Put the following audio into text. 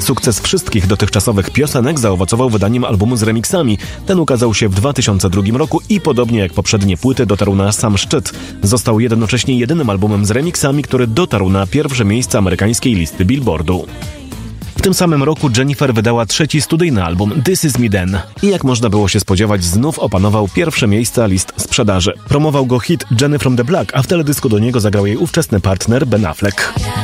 Sukces wszystkich dotychczasowych piosenek zaowocował wydaniem albumu z remixami. Ten ukazał się w 2002 roku i podobnie jak poprzednie płyty dotarł na sam szczyt. Został jednocześnie jedynym albumem z remixami, który dotarł na pierwsze miejsce amerykańskiej listy Billboardu. W tym samym roku Jennifer wydała trzeci studyjny album This Is Me Then i jak można było się spodziewać znów opanował pierwsze miejsca list sprzedaży. Promował go hit Jenny from the Block, a w teledysku do niego zagrał jej ówczesny partner Ben Affleck.